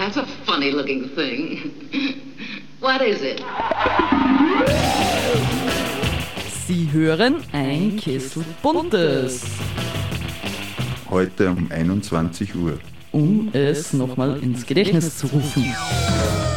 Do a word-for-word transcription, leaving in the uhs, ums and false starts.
That's a funny-looking thing. What is it? Sie hören ein Kessel Buntes. Heute um einundzwanzig Uhr. Um es nochmal ins Gedächtnis zu rufen.